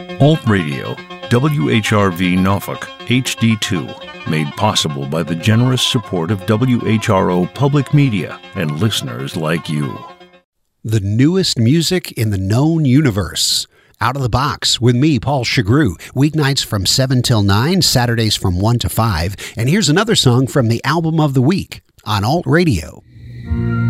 Alt Radio, WHRV Norfolk, HD2, made possible by the generous support of WHRO Public Media and listeners like you. The newest music in the known universe. Out of the Box with me, Paul Chagru. Weeknights from 7 till 9, Saturdays from 1 to 5. And here's another song from the album of the week on Alt Radio.